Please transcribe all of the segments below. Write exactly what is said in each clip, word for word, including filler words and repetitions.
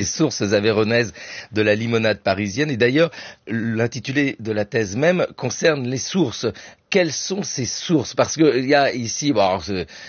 sources aveyronaises de la limonade parisienne. Et d'ailleurs, l'intitulé de la thèse même concerne les sources. Quelles sont ces sources? Parce qu'il y a ici... Bon, alors,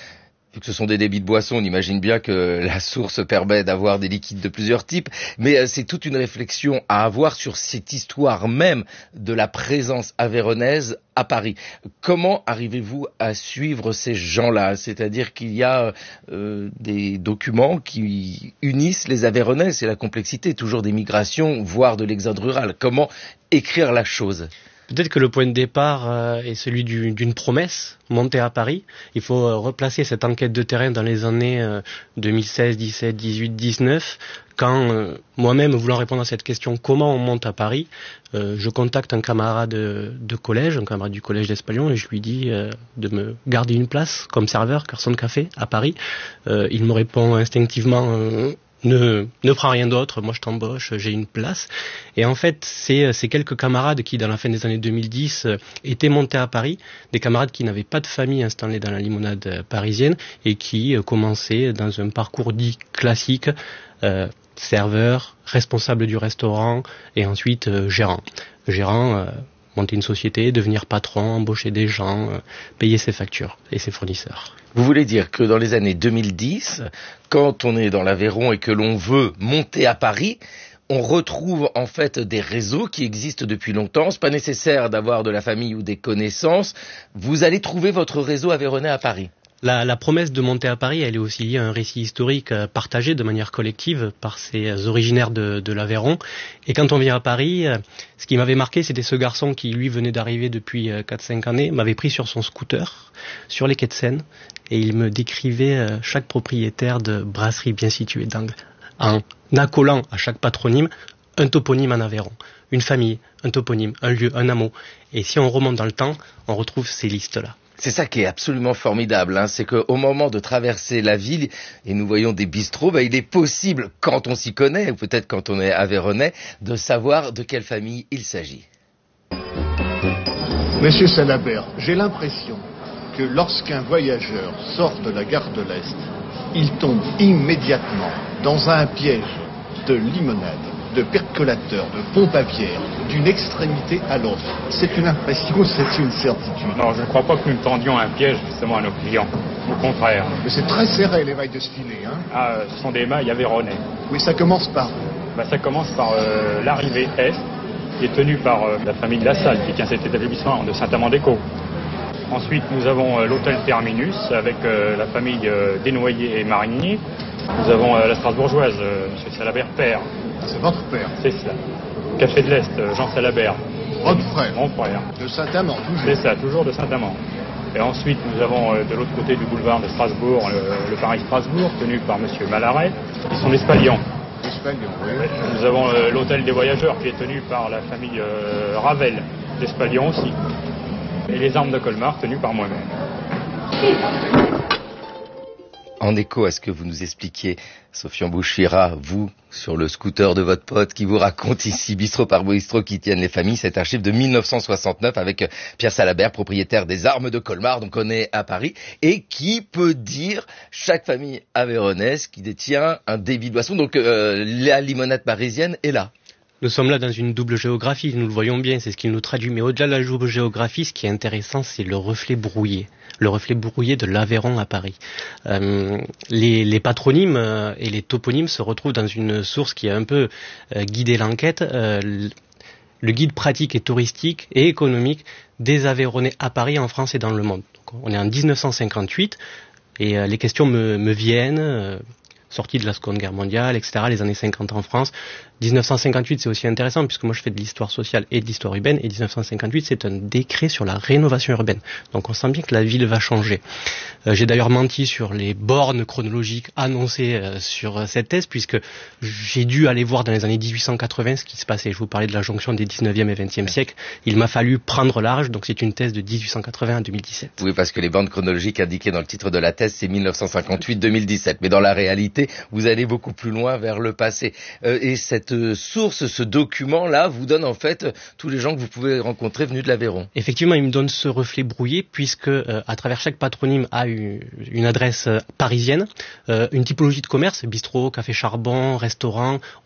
vu que ce sont des débits de boissons, on imagine bien que la source permet d'avoir des liquides de plusieurs types, mais c'est toute une réflexion à avoir sur cette histoire même de la présence aveyronnaise à Paris. Comment arrivez-vous à suivre ces gens-là? C'est-à-dire qu'il y a euh, des documents qui unissent les Aveyronnais, c'est la complexité toujours des migrations, voire de l'exode rural. Comment écrire la chose? Peut-être que le point de départ euh, est celui du, d'une promesse montée à Paris. Il faut euh, replacer cette enquête de terrain dans les années euh, deux mille seize, dix-sept, dix-huit, dix-neuf, quand euh, moi-même, voulant répondre à cette question, comment on monte à Paris, euh, je contacte un camarade de, de collège, un camarade du collège d'Espalion, et je lui dis euh, de me garder une place comme serveur, garçon de café, à Paris. Euh, il me répond instinctivement... Euh, Ne, ne prends rien d'autre, moi je t'embauche, j'ai une place. Et en fait, c'est ces quelques camarades qui, dans la fin des années deux mille dix, étaient montés à Paris, des camarades qui n'avaient pas de famille installée dans la limonade parisienne et qui commençaient dans un parcours dit classique, euh, serveur, responsable du restaurant et ensuite euh, gérant. Gérant, euh, monter une société, devenir patron, embaucher des gens, euh, payer ses factures et ses fournisseurs. Vous voulez dire que dans les années deux mille dix, quand on est dans l'Aveyron et que l'on veut monter à Paris, on retrouve en fait des réseaux qui existent depuis longtemps. C'est pas nécessaire d'avoir de la famille ou des connaissances. Vous allez trouver votre réseau aveyronnais à Paris. La, la promesse de monter à Paris, elle est aussi liée à un récit historique euh, partagé de manière collective par ces originaires de, de l'Aveyron. Et quand on vient à Paris, euh, ce qui m'avait marqué, c'était ce garçon qui, lui, venait d'arriver depuis euh, quatre cinq années, m'avait pris sur son scooter, sur les quais de Seine, et il me décrivait euh, chaque propriétaire de brasserie bien située d'Angles, en accolant à chaque patronyme un toponyme en Aveyron. Une famille, un toponyme, un lieu, un hameau. Et si on remonte dans le temps, on retrouve ces listes-là. C'est ça qui est absolument formidable, hein, c'est qu'au moment de traverser la ville, et nous voyons des bistrots, bah, il est possible, quand on s'y connaît, ou peut-être quand on est aveyronnais, de savoir de quelle famille il s'agit. Monsieur Salabert, j'ai l'impression que lorsqu'un voyageur sort de la gare de l'Est, il tombe immédiatement dans un piège de limonade, de percolateur, de pompe à bière, d'une extrémité à l'autre. C'est une impression, c'est une certitude. Non, je ne crois pas que nous tendions un piège justement à nos clients. Au contraire. Mais c'est très serré les mailles de ce filet, hein. Ah, ce sont des mailles aveyronnais. Oui, ça commence par... Bah, ça commence par euh, l'arrivée Est, qui est tenue par euh, la famille de la Salle, qui tient cet établissement de Saint-Amand-des-Côts. Ensuite, nous avons euh, l'hôtel Terminus, avec euh, la famille euh, Desnoyers et Marigny. Nous avons euh, la Strasbourgeoise, euh, M. Salabert père. C'est votre père. C'est ça. Café de l'Est, euh, Jean Salabert. Votre frère. Mon frère. De Saint-Amand, toujours. C'est ça, toujours de Saint-Amand. Et ensuite, nous avons euh, de l'autre côté du boulevard de Strasbourg, le, le Paris-Strasbourg, tenu par M. Malaret, qui sont des Spalions. Des Spalions, oui. Nous avons euh, l'hôtel des voyageurs, qui est tenu par la famille euh, Ravel, des Spalions aussi. Et les armes de Colmar, tenues par moi-même. En écho à ce que vous nous expliquiez, Sofian Bouchira, vous, sur le scooter de votre pote, qui vous raconte ici, bistrot par bistrot, qui tiennent les familles, cet archive de mille neuf cent soixante-neuf avec Pierre Salabert, propriétaire des armes de Colmar, donc on est à Paris, et qui peut dire chaque famille aveyronnaise qui détient un débit de boisson, donc euh, la limonade parisienne est là. Nous sommes là dans une double géographie, nous le voyons bien, c'est ce qui nous traduit. Mais au-delà de la double géographie, ce qui est intéressant, c'est le reflet brouillé. Le reflet brouillé de l'Aveyron à Paris. Euh, les, les patronymes euh, et les toponymes se retrouvent dans une source qui a un peu euh, guidé l'enquête. Euh, le guide pratique et touristique et économique des Aveyronnais à Paris, en France et dans le monde. Donc, on est en dix-neuf cent cinquante-huit et euh, les questions me, me viennent... Euh, sortie de la Seconde Guerre mondiale, et cetera, les années cinquante en France. dix-neuf cent cinquante-huit, c'est aussi intéressant, puisque moi je fais de l'histoire sociale et de l'histoire urbaine, et dix-neuf cent cinquante-huit, c'est un décret sur la rénovation urbaine. Donc on sent bien que la ville va changer. Euh, j'ai d'ailleurs menti sur les bornes chronologiques annoncées euh, sur cette thèse, puisque j'ai dû aller voir dans les années dix-huit cent quatre-vingts ce qui se passait. Je vous parlais de la jonction des dix-neuvième et vingtième siècles. Il m'a fallu prendre large, donc c'est une thèse de dix-huit cent quatre-vingts à deux mille dix-sept. Oui, parce que les bornes chronologiques indiquées dans le titre de la thèse, c'est mille neuf cent cinquante-huit deux mille dix-sept. Mais dans la réalité, vous allez beaucoup plus loin vers le passé. Euh, et cette euh, source, ce document-là, vous donne en fait euh, tous les gens que vous pouvez rencontrer venus de l'Aveyron. Effectivement, il me donne ce reflet brouillé, puisque euh, à travers chaque patronyme a une, une adresse euh, parisienne, euh, une typologie de commerce, bistrot, café charbon, restaurant.